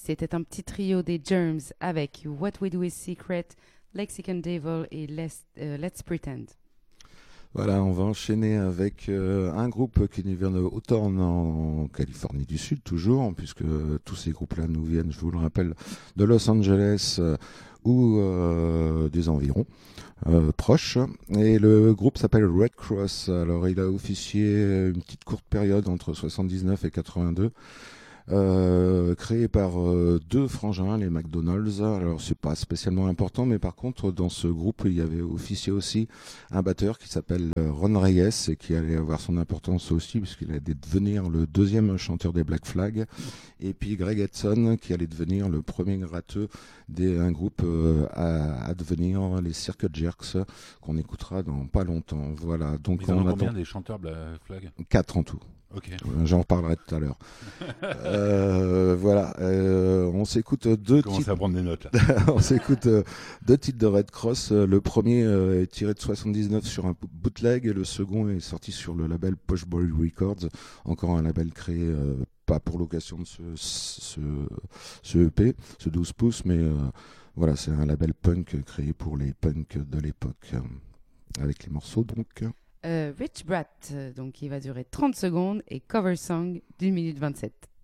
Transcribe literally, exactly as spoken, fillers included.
c'était un petit trio des Germs avec What We Do Is Secret, Lexicon Devil et Let's, euh, Let's Pretend. Voilà, on va enchaîner avec euh, un groupe qui nous vient de Hawthorne en Californie du Sud, toujours, puisque tous ces groupes-là nous viennent, je vous le rappelle, de Los Angeles euh, ou euh, des environs euh, proches. Et le groupe s'appelle Red Cross. Alors, il a officié une petite courte période entre soixante-dix-neuf et quatre-vingt-deux. Euh, créé par euh, deux frangins, les McDonald's. Alors c'est pas spécialement important, mais par contre dans ce groupe il y avait officié aussi un batteur qui s'appelle euh, Ron Reyes et qui allait avoir son importance aussi puisqu'il allait devenir le deuxième chanteur des Black Flag, et puis Greg Edson qui allait devenir le premier gratteux d'un groupe euh, à, à devenir les Circle Jerks qu'on écoutera dans pas longtemps. Voilà, donc Ils en on ont attend combien des chanteurs Black Flag? quatre en tout. Ok. Euh, J'en reparlerai tout à l'heure. euh, voilà, euh, on s'écoute deux Je commence titres. à prendre des notes là. on s'écoute euh, deux titres de Red Cross. Euh, Le premier euh, est tiré de soixante-dix-neuf sur un bootleg et le second est sorti sur le label Posh Boy Records, encore un label créé euh, pas pour l'occasion de ce, ce, ce E P, ce douze pouces, mais euh, voilà, c'est un label punk créé pour les punks de l'époque, euh, avec les morceaux donc. Euh, Rich Brat, euh, donc il va durer trente secondes et Cover Song d'une minute vingt-sept.